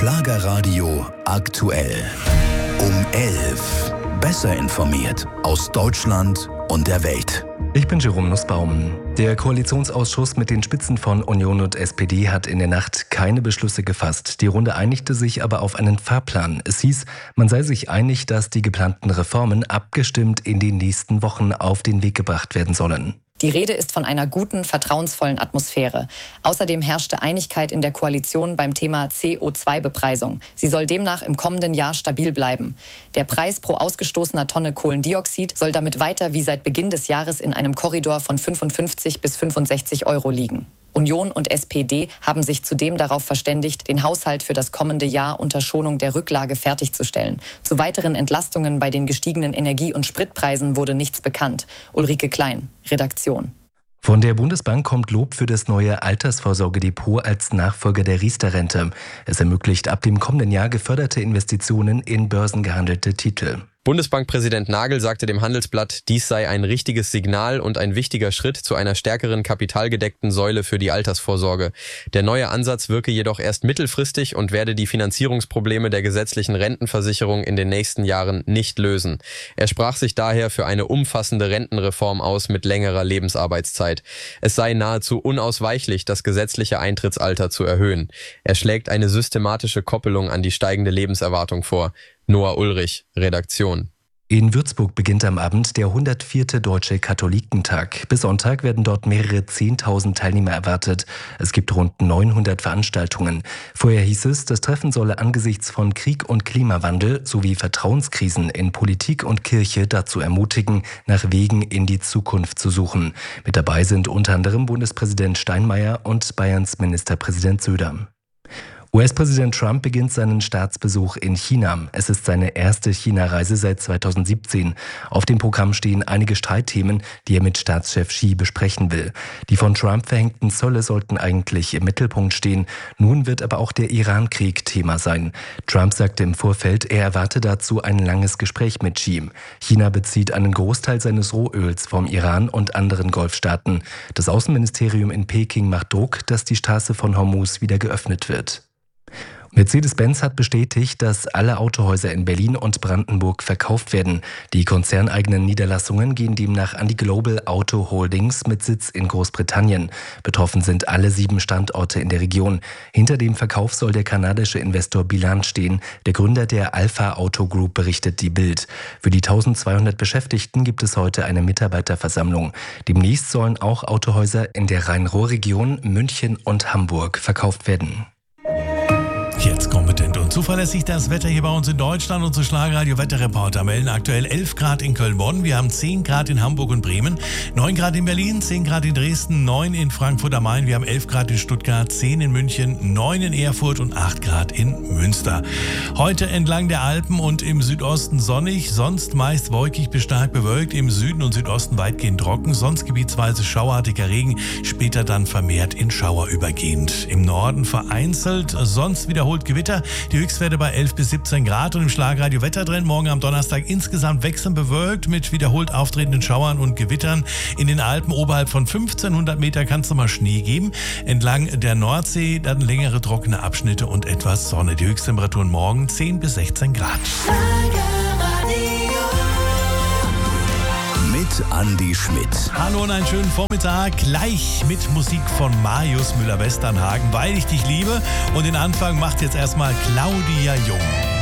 Schlagerradio aktuell. Um 11. Besser informiert aus Deutschland und der Welt. Ich bin Jerome Nussbaum. Der Koalitionsausschuss mit den Spitzen von Union und SPD hat in der Nacht keine Beschlüsse gefasst. Die Runde einigte sich aber auf einen Fahrplan. Es hieß, man sei sich einig, dass die geplanten Reformen abgestimmt in den nächsten Wochen auf den Weg gebracht werden sollen. Die Rede ist von einer guten, vertrauensvollen Atmosphäre. Außerdem herrschte Einigkeit in der Koalition beim Thema CO2-Bepreisung. Sie soll demnach im kommenden Jahr stabil bleiben. Der Preis pro ausgestoßener Tonne Kohlendioxid soll damit weiter wie seit Beginn des Jahres in einem Korridor von 55 bis 65 Euro liegen. Union und SPD haben sich zudem darauf verständigt, den Haushalt für das kommende Jahr unter Schonung der Rücklage fertigzustellen. Zu weiteren Entlastungen bei den gestiegenen Energie- und Spritpreisen wurde nichts bekannt. Ulrike Klein, Redaktion. Von der Bundesbank kommt Lob für das neue Altersvorsorgedepot als Nachfolger der Riester-Rente. Es ermöglicht ab dem kommenden Jahr geförderte Investitionen in börsengehandelte Titel. Bundesbankpräsident Nagel sagte dem Handelsblatt, dies sei ein richtiges Signal und ein wichtiger Schritt zu einer stärkeren kapitalgedeckten Säule für die Altersvorsorge. Der neue Ansatz wirke jedoch erst mittelfristig und werde die Finanzierungsprobleme der gesetzlichen Rentenversicherung in den nächsten Jahren nicht lösen. Er sprach sich daher für eine umfassende Rentenreform aus mit längerer Lebensarbeitszeit. Es sei nahezu unausweichlich, das gesetzliche Eintrittsalter zu erhöhen. Er schlägt eine systematische Koppelung an die steigende Lebenserwartung vor. Noah Ulrich, Redaktion. In Würzburg beginnt am Abend der 104. Deutsche Katholikentag. Bis Sonntag werden dort mehrere 10.000 Teilnehmer erwartet. Es gibt rund 900 Veranstaltungen. Vorher hieß es, das Treffen solle angesichts von Krieg und Klimawandel sowie Vertrauenskrisen in Politik und Kirche dazu ermutigen, nach Wegen in die Zukunft zu suchen. Mit dabei sind unter anderem Bundespräsident Steinmeier und Bayerns Ministerpräsident Söder. US-Präsident Trump beginnt seinen Staatsbesuch in China. Es ist seine erste China-Reise seit 2017. Auf dem Programm stehen einige Streitthemen, die er mit Staatschef Xi besprechen will. Die von Trump verhängten Zölle sollten eigentlich im Mittelpunkt stehen. Nun wird aber auch der Iran-Krieg Thema sein. Trump sagte im Vorfeld, er erwarte dazu ein langes Gespräch mit Xi. China bezieht einen Großteil seines Rohöls vom Iran und anderen Golfstaaten. Das Außenministerium in Peking macht Druck, dass die Straße von Hormuz wieder geöffnet wird. Mercedes-Benz hat bestätigt, dass alle Autohäuser in Berlin und Brandenburg verkauft werden. Die konzerneigenen Niederlassungen gehen demnach an die Global Auto Holdings mit Sitz in Großbritannien. Betroffen sind alle 7 Standorte in der Region. Hinter dem Verkauf soll der kanadische Investor Bilan stehen. Der Gründer der Alpha Auto Group berichtet die Bild. Für die 1200 Beschäftigten gibt es heute eine Mitarbeiterversammlung. Demnächst sollen auch Autohäuser in der Rhein-Ruhr-Region, München und Hamburg verkauft werden. Jetzt kompetent und zuverlässig das Wetter hier bei uns in Deutschland. Unsere Schlagerradio-Wetterreporter melden aktuell 11 Grad in Köln-Bonn. Wir haben 10 Grad in Hamburg und Bremen, 9 Grad in Berlin, 10 Grad in Dresden, 9 in Frankfurt am Main. Wir haben 11 Grad in Stuttgart, 10 in München, 9 in Erfurt und 8 Grad in Münster. Heute entlang der Alpen und im Südosten sonnig, sonst meist wolkig bis stark bewölkt. Im Süden und Südosten weitgehend trocken, sonst gebietsweise schauartiger Regen, später dann vermehrt in Schauer übergehend. Im Norden vereinzelt, sonst wiederholt Gewitter, die Höchstwerte bei 11 bis 17 Grad und im Schlagerradio Wettertrend morgen am Donnerstag insgesamt wechselnd bewölkt mit wiederholt auftretenden Schauern und Gewittern. In den Alpen oberhalb von 1500 Meter kann es nochmal Schnee geben. Entlang der Nordsee dann längere trockene Abschnitte und etwas Sonne. Die Höchsttemperaturen morgen 10 bis 16 Grad. Mit Andi Schmidt. Hallo und einen schönen Vormittag. Gleich mit Musik von Marius Müller-Westernhagen, weil ich dich liebe. Und den Anfang macht jetzt erstmal Claudia Jung.